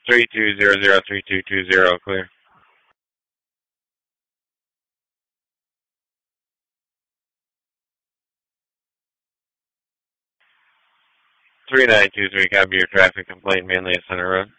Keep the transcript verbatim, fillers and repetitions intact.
three two zero zero three two two zero, clear. three nine two three, copy your traffic complaint, Manlius Center Road.